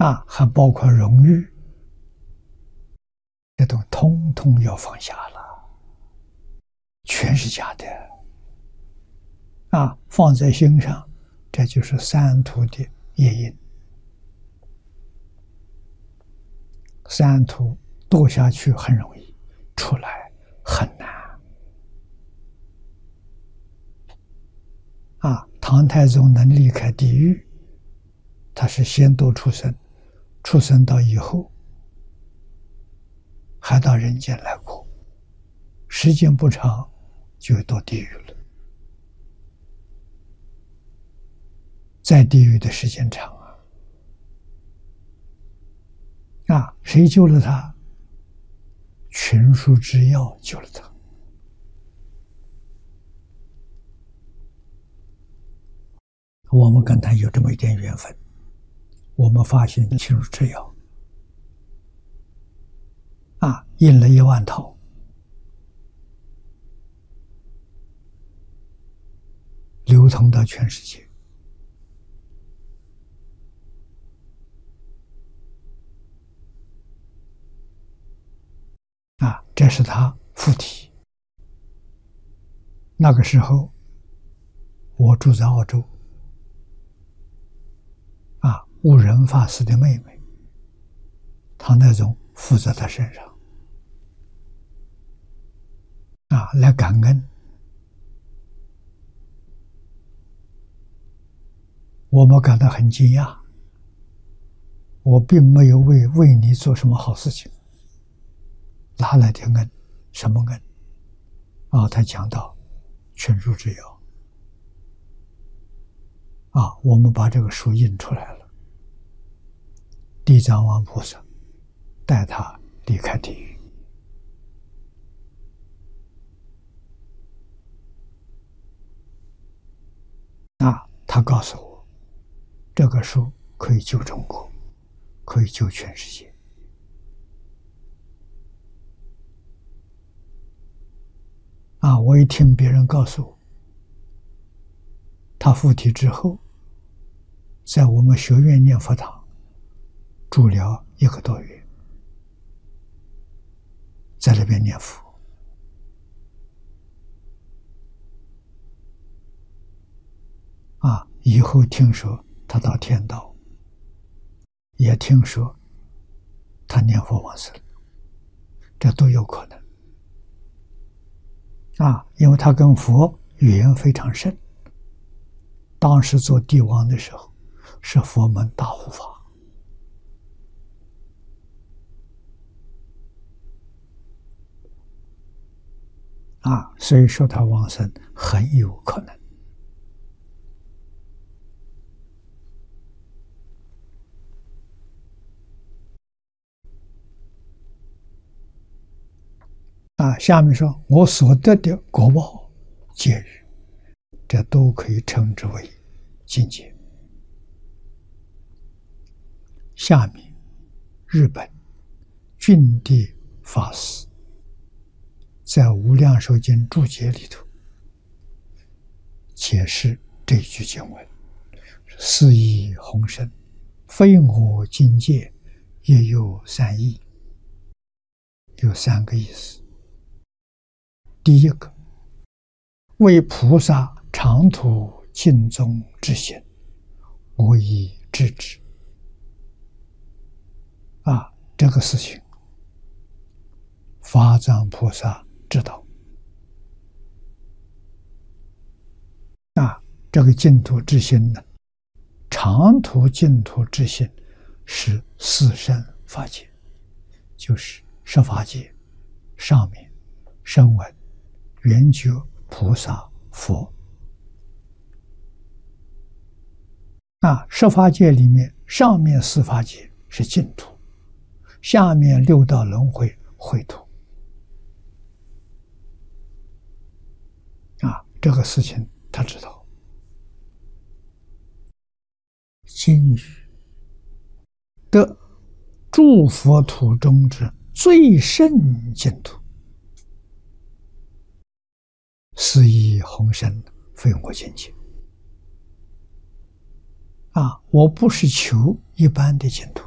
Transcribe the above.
还包括荣誉，这都通通要放下了，全是假的放在心上，这就是三途的业因。三途堕下去很容易，出来很难。唐太宗能离开地狱，他是先堕畜生，畜生到以后还到人间来过，时间不长就堕地狱了。在地狱的时间长谁救了他？群书之要救了他。我们跟他有这么一点缘分，我们发现群书之要印了1万套，流通到全世界。这是他附体。那个时候我住在澳洲，悟仁法师的妹妹唐太宗附在他身上来感恩。我们感到很惊讶，我并没有为你做什么好事情，哪来的恩？什么恩？他讲到群书之要我们把这个书印出来了。地藏王菩萨带他离开地狱他告诉我，这个书可以救中国，可以救全世界。我一听别人告诉我，他附体之后，在我们学院念佛堂住了1个多月，在那边念佛。以后听说他到天道，也听说他念佛往生，这都有可能。因为他跟佛缘非常深，当时做帝王的时候是佛门大护法所以说他往生很有可能。下面说我所得的果报皆余，这都可以称之为境界。下面日本俊地法师在《无量寿经注解》里头解释这句经文：四义宏深，非我境界，也有3义，有3个意思。第一个，为菩萨长途尽宗之行，我已知之。这个事情法藏菩萨知道。这个净土之心呢，长途净土之心是四圣法界，就是十法界上面声闻、缘觉、菩萨、佛。十法界里面，上面4法界是净土，下面6道轮回秽土。这个事情他知道。今语得诸佛土中之最胜净土，四义宏深，非我境界。我不是求一般的净土，